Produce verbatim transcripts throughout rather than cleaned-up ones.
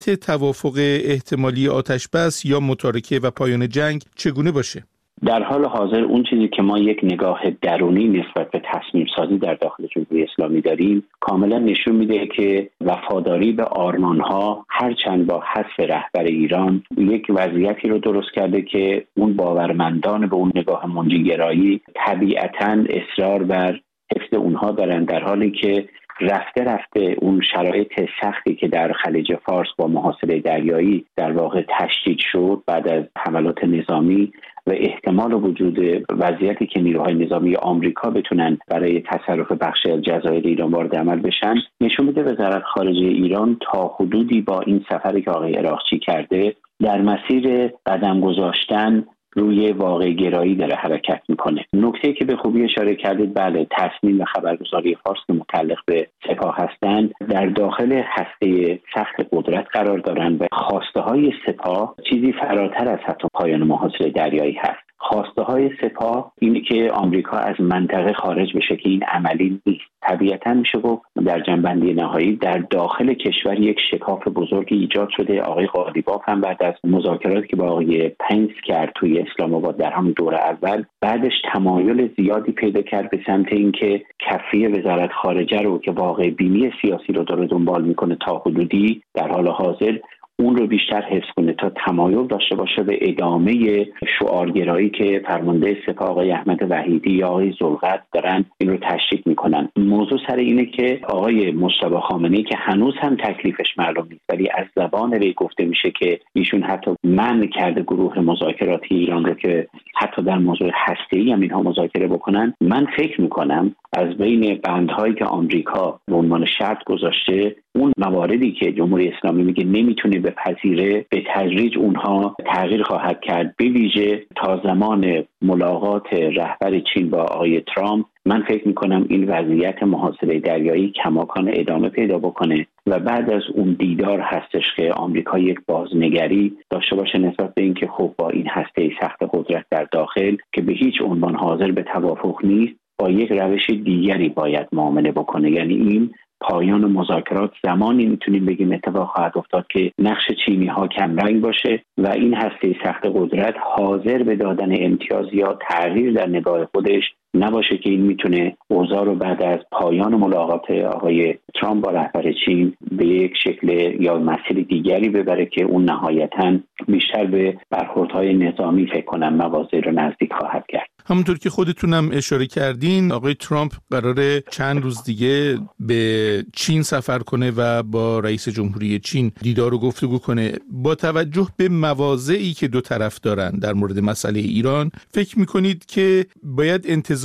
توافق احتمالی آتش‌بس یا متارکه و پایان جنگ چگونه باشه؟ در حال حاضر اون چیزی که ما یک نگاه درونی نسبت به تصمیم سازی در داخل جمهوری اسلامی داریم کاملا نشون میده که وفاداری به آرمانها هرچند با حذف رهبر ایران یک وضعیتی رو درست کرده که اون باورمندان به اون نگاه منجیگرایی طبیعتاً اصرار بر حفظ اونها دارن، در حالی که رفته رفته اون شرایط سختی که در خلیج فارس با محاصره دریایی در واقع تشدید شد بعد از حملات نظامی و احتمال وجود وضعیتی که نیروهای نظامی آمریکا بتونن برای تصرف بخش از جزایر ایران وارد عمل بشن، نشون میده وزارت خارجه ایران تا حدودی با این سفری که آقای اراغچی کرده در مسیر قدم گذاشتن روی واقع گرایی داره حرکت میکنه. نکته که به خوبی اشاره کردید، بله، تصمیم و خبرگزاری فارس که متعلق به سپاه هستند در داخل هسته سخت قدرت قرار دارند و خواسته های سپاه چیزی فراتر از حتی پایان محاصره دریایی هست. خواسته های سپاه اینه که آمریکا از منطقه خارج بشه که این عملی نیست. طبیعتاً میشه گفت در جنبندی نهایی در داخل کشور یک شکاف بزرگی ایجاد شده. آقای قالیباف هم بعد از مذاکراتی که با آقای پنس کرد توی اسلام آباد در همون دوره اول، بعدش تمایل زیادی پیدا کرد به سمت اینکه کفی وزارت خارجه رو که واقع بینی سیاسی رو داره دنبال میکنه تا حدودی در حال حاضر اون رو بیشتر حفظ کنه تا تمایل داشته باشه به ادامه شعارگرایی که فرمانده سپاه آقای احمد وحیدی یا آقای ذوالقرد دارن این رو تشریح میکنن. موضوع سر اینه که آقای مجتبی خامنه‌ای که هنوز هم تکلیفش معلوم نیست ولی از زبان وی گفته میشه که ایشون حتی منع کرده گروه مذاکراتی ایران رو که حتی در موضوع هسته‌ای هم اینها مذاکره بکنن. من فکر میکنم از بین بندهایی که آمریکا به عنوان شرط گذاشته اون مواردی که جمهوری اسلامی میگه نمیتونه بپذیره به تدریج اونها تغییر خواهد کرد، به ویژه تا زمان ملاقات رهبر چین با آقای ترامپ. من فکر میکنم این وضعیت محاصره دریایی کماکان ادامه پیدا بکنه و بعد از اون دیدار هستش که آمریکا یک بازنگری داشته باشه نسبت به اینکه خب با این هسته سخت قدرت در داخل که به هیچ عنوان حاضر به توافق نیست با یک روش دیگری باید معامله بکنه. یعنی این پایان مذاکرات زمانی میتونیم بگیم اتفاق خواهد افتاد که نقش چینی ها کمرنگ باشه و این هسته سخت قدرت حاضر به دادن امتیاز یا تغییر در نگاه خودش نباشه که این میتونه اوضاع رو بعد از پایان ملاقات آقای ترامپ با رهبر چین به یک شکل یا مسیر دیگری ببره که اون نهایتاً بیشتر به برخوردهای نظامی فکر کنم مواضع رو نزدیک خواهد کرد. همونطور که خودتونم اشاره کردین آقای ترامپ قراره چند روز دیگه به چین سفر کنه و با رئیس جمهوری چین دیدار و گفتگو کنه. با توجه به مواضعی که دو طرف دارن در مورد مسئله ایران فکر میکنید که باید انتظار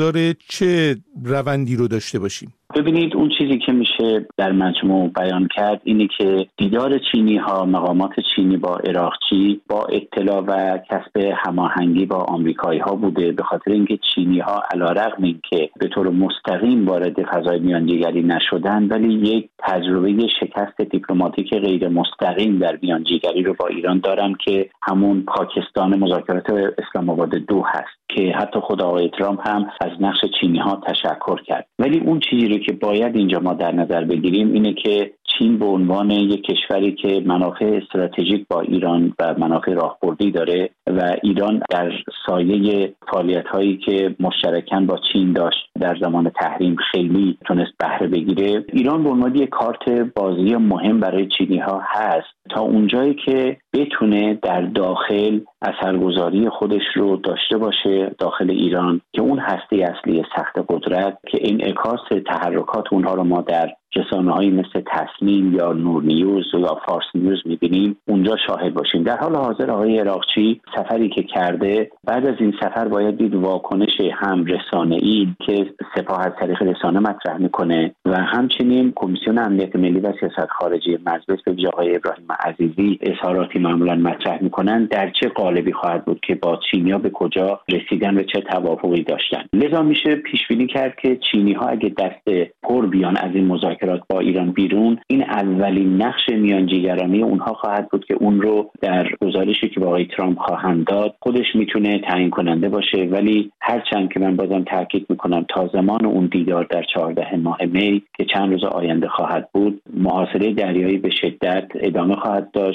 چه روندی رو داشته باشیم؟ ببینید، اون چیزی که میشه در مجموع بیان کرد اینه که دیدار چینی ها، مقامات چینی با اراغچی با اطلاع و کسب هماهنگی با آمریکایی ها بوده، به خاطر اینکه چینی ها علیرغم اینکه به طور مستقیم وارد فضای میانجیگری نشدن ولی یک تجربه شکست دیپلماتیک غیر مستقیم در میانجیگری رو با ایران دارن که همون پاکستان مذاکرات اسلام آباد دو هست که حتی خود آقای ترامپ هم از نقش چینی ها تشکر کرد. ولی اون چیزی که باید اینجا ما در نظر بگیریم اینه که چین به عنوان یک کشوری که منافع استراتژیک با ایران و منافع راهبردی داره و ایران در سایه فعالیت‌هایی که مشترکاً با چین داشت در زمان تحریم خیلی تونست بهره بگیره، ایران به عنوان یک کارت بازی مهم برای چینی‌ها هست تا اونجایی که بتونه در داخل اثرگذاری خودش رو داشته باشه داخل ایران که اون هسته اصلی سخت قدرت که انعکاس تحرکات اونها رو ما در رسانه‌هایی مثل تصمیم یا نور نیوز یا فارس نیوز می‌بینیم اونجا شاهد باشیم. در حال حاضر آقای اراغچی سفری که کرده، بعد از این سفر باید دید واکنش هم رسانه‌ای که سپاه از طریق رسانه مطرح می‌کنه و همچنین کمیسیون امنیت ملی و سیاست خارجی مجلس به ویژه آقای ابراهیم عزیزی اظهاراتی معمولاً مطرح می‌کنن در چه قالبی خواهد بود که با چینی‌ها به کجا رسیدن و چه توافقی داشتن. لذا میشه پیش بینی کرد که چینی‌ها اگه دست پر بیان از این مذاکرات مذاکرات با ایران بیرون، این اولین نقش میانجیگرانه اونها خواهد بود که اون رو در گزارشی که با آقای ترامپ خواهند داد خودش میتونه تعیین کننده باشه. ولی هرچند که من بازم تاکید میکنم تا زمان اون دیدار در چهاردهم ماه می که چند روز آینده خواهد بود، محاصره دریایی به شدت ادامه خواهد داشت